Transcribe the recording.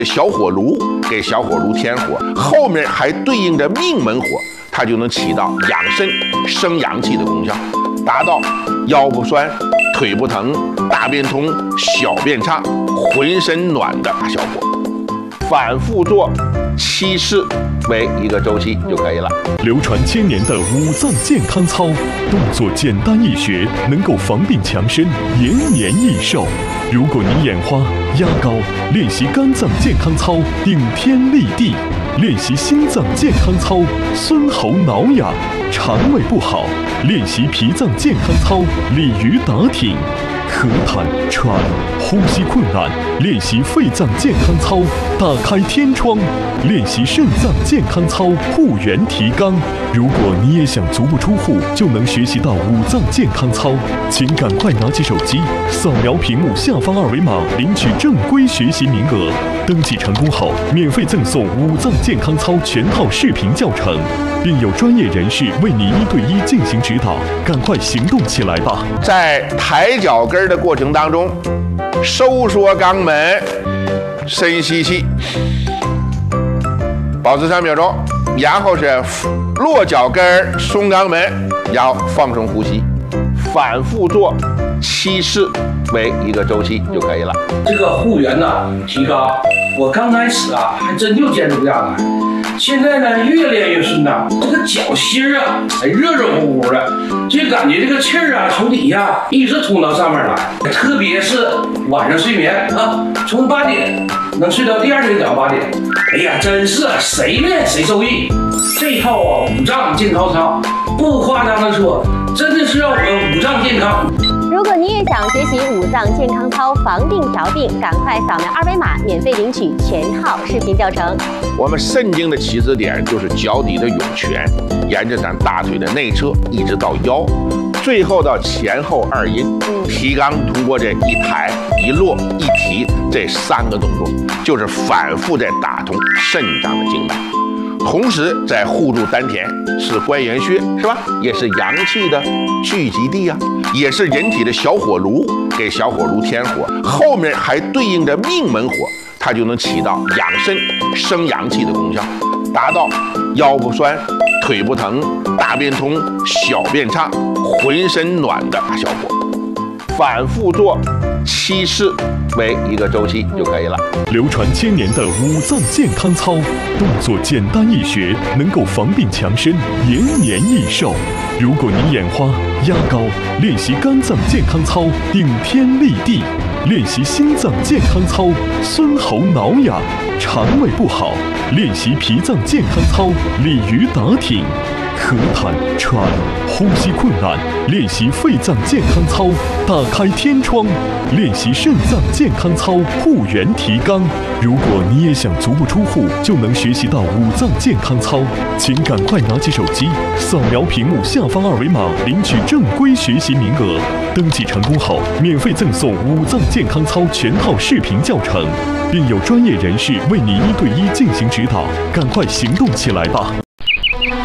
小火炉给小火炉添火，后面还对应着命门火，它就能起到养肾、生阳气的功效，达到腰不酸、腿不疼、大便通、小便畅、浑身暖的效果。反复做7式为一个周期就可以了。 流传千年的五脏健康操，动作简单易学，能够防病强身、延年益寿。如果你眼花、压高，练习肝脏健康操，顶天立地；练习心脏健康操，孙喉挠痒；肠胃不好，练习脾脏健康操，鲤鱼打挺；咳痰、喘、呼吸困难，练习肺脏健康操，打开天窗；练习肾脏健康操，护元提肛。如果你也想足不出户就能学习到五脏健康操，请赶快拿起手机，扫描屏幕下方2维码，领取正规学习名额。登记成功后，免费赠送五脏健康操全套视频教程，并有专业人士为你1对1进行指导。赶快行动起来吧！ 在抬脚跟的过程当中，收缩肛门，深吸气，保持3秒钟，然后是落脚跟，松肛门，然后放松呼吸，反复做7式为一个周期就可以了。 这个护元呢提高，我刚开始还真就坚持不下来，现在呢越练越顺当，这个脚心热热乎乎的，就感觉这个气儿从底下一直通到上面来，特别是晚上睡眠从8点能睡到第2天早上8点，哎呀，真是谁练谁受益。这套五脏健康操，不夸张的说，真的是让我们五脏健康。 如果你也想学习五脏健康操，防病调病，赶快扫描2维码，免费领取全套视频教程。 我们肾经的起始点就是脚底的涌泉，沿着咱大腿的内侧一直到腰，最后到前后2阴。提肛通过这一抬、一落、一提这3个动作，就是反复在打通肾脏的经脉。同时在护住丹田，是关元穴，是吧？也是阳气的聚集地也是人体的小火炉，给小火炉添火，后面还对应着命门火，它就能起到养肾、生阳气的功效，达到腰不酸、腿不疼、大便通、小便畅、浑身暖的效果。反复做7式为一个周期就可以了。 流传千年的五脏健康操，动作简单易学，能够防病强身、延年益寿。如果你眼花、压高，练习肝脏健康操，顶天立地；练习心脏健康操，孙喉挠痒；肠胃不好，练习脾脏健康操，鲤鱼打挺；咳痰、喘、呼吸困难，练习肺脏健康操，打开天窗；练习肾脏健康操，护元提肛。如果你也想足不出户就能学习到五脏健康操，请赶快拿起手机，扫描屏幕下方2维码，领取正规学习名额。登记成功后，免费赠送五脏健康操全套视频教程，并有专业人士为你1对1进行指导。赶快行动起来吧！